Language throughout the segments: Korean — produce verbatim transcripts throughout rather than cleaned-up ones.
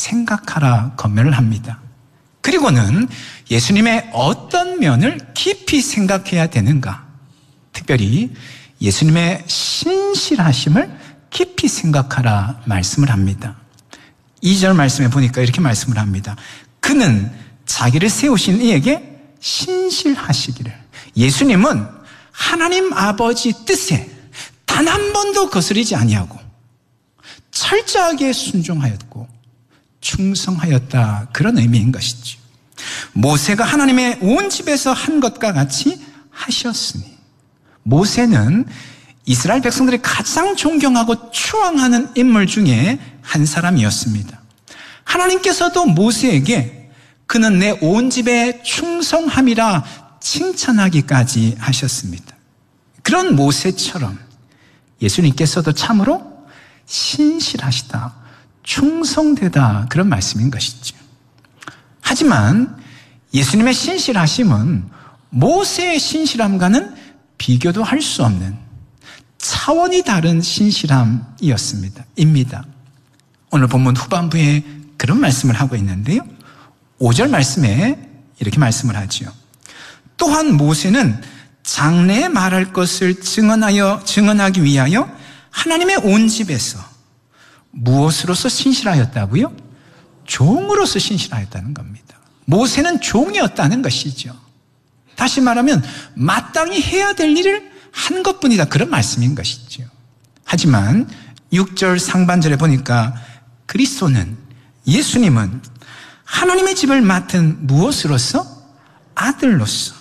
생각하라 권면을 합니다. 그리고는 예수님의 어떤 면을 깊이 생각해야 되는가, 특별히 예수님의 신실하심을 깊이 생각하라 말씀을 합니다. 이 절 말씀에 보니까 이렇게 말씀을 합니다. 그는 자기를 세우신 이에게 신실하시기를. 예수님은 하나님 아버지 뜻에 단 한 번도 거스르지 아니하고 철저하게 순종하였고 충성하였다, 그런 의미인 것이죠. 모세가 하나님의 온 집에서 한 것과 같이 하셨으니, 모세는 이스라엘 백성들이 가장 존경하고 추앙하는 인물 중에 한 사람이었습니다. 하나님께서도 모세에게 그는 내 온 집에 충성함이라 칭찬하기까지 하셨습니다. 그런 모세처럼 예수님께서도 참으로 신실하시다, 충성되다, 그런 말씀인 것이죠. 하지만 예수님의 신실하심은 모세의 신실함과는 비교도 할 수 없는 차원이 다른 신실함이었습니다. 입니다. 오늘 본문 후반부에 그런 말씀을 하고 있는데요, 오 절 말씀에 이렇게 말씀을 하죠. 또한 모세는 장래에 말할 것을 증언하여 증언하기 위하여 하나님의 온 집에서 무엇으로서 신실하였다고요? 종으로서 신실하였다는 겁니다. 모세는 종이었다는 것이죠. 다시 말하면 마땅히 해야 될 일을 한 것뿐이다, 그런 말씀인 것이죠. 하지만 육 절 상반절에 보니까 그리스도는, 예수님은 하나님의 집을 맡은 무엇으로서? 아들로서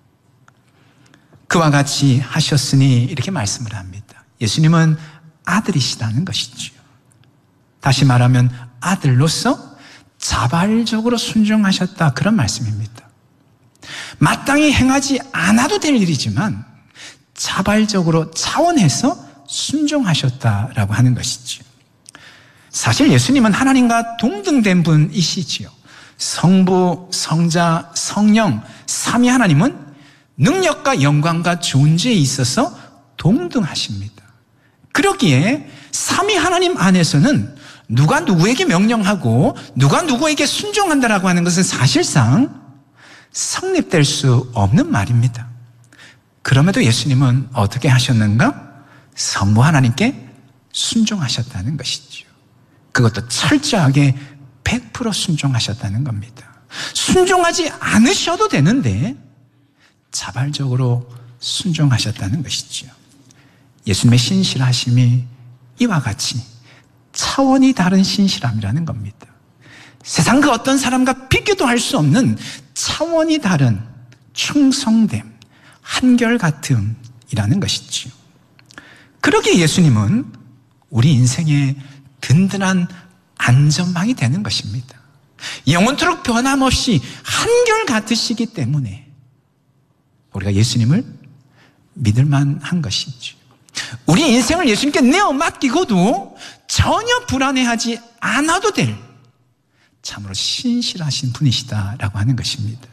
그와 같이 하셨으니, 이렇게 말씀을 합니다. 예수님은 아들이시다는 것이죠. 다시 말하면 아들로서 자발적으로 순종하셨다, 그런 말씀입니다. 마땅히 행하지 않아도 될 일이지만 자발적으로 차원해서 순종하셨다라고 하는 것이죠. 사실 예수님은 하나님과 동등된 분이시지요. 성부, 성자, 성령, 삼위 하나님은 능력과 영광과 존재에 있어서 동등하십니다. 그러기에 삼위 하나님 안에서는 누가 누구에게 명령하고 누가 누구에게 순종한다라고 하는 것은 사실상 성립될 수 없는 말입니다. 그럼에도 예수님은 어떻게 하셨는가? 성부 하나님께 순종하셨다는 것이죠. 그것도 철저하게 백 퍼센트 순종하셨다는 겁니다. 순종하지 않으셔도 되는데 자발적으로 순종하셨다는 것이죠. 예수님의 신실하심이 이와 같이 차원이 다른 신실함이라는 겁니다. 세상 그 어떤 사람과 비교도 할 수 없는 차원이 다른 충성됨, 한결같음이라는 것이지요. 그러기에 예수님은 우리 인생의 든든한 안전망이 되는 것입니다. 영원토록 변함없이 한결같으시기 때문에 우리가 예수님을 믿을만한 것이죠. 우리 인생을 예수님께 내어 맡기고도 전혀 불안해하지 않아도 될 참으로 신실하신 분이시다라고 하는 것입니다.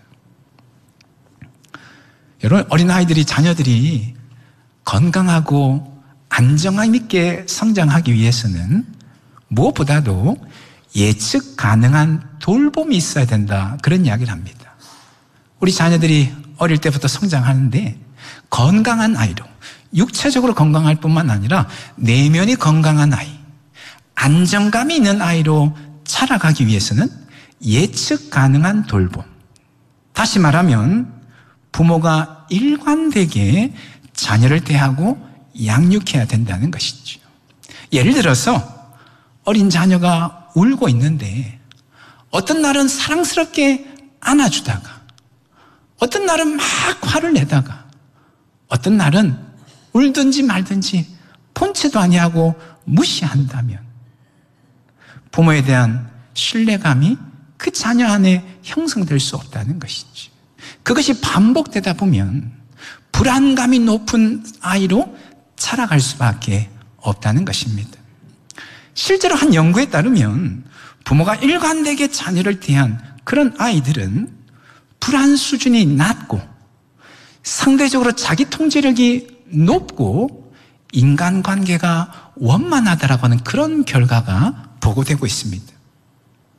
여러분, 어린아이들이, 자녀들이 건강하고 안정감 있게 성장하기 위해서는 무엇보다도 예측 가능한 돌봄이 있어야 된다, 그런 이야기를 합니다. 우리 자녀들이 어릴 때부터 성장하는데 건강한 아이로, 육체적으로 건강할 뿐만 아니라 내면이 건강한 아이, 안정감이 있는 아이로 자라가기 위해서는 예측 가능한 돌봄, 다시 말하면 부모가 일관되게 자녀를 대하고 양육해야 된다는 것이죠. 예를 들어서 어린 자녀가 울고 있는데 어떤 날은 사랑스럽게 안아주다가 어떤 날은 막 화를 내다가 어떤 날은 울든지 말든지 본체도 아니하고 무시한다면 부모에 대한 신뢰감이 그 자녀 안에 형성될 수 없다는 것이지. 그것이 반복되다 보면 불안감이 높은 아이로 자라갈 수밖에 없다는 것입니다. 실제로 한 연구에 따르면 부모가 일관되게 자녀를 대한 그런 아이들은 불안 수준이 낮고 상대적으로 자기 통제력이 높고 인간관계가 원만하다라고 하는 그런 결과가 보고되고 있습니다.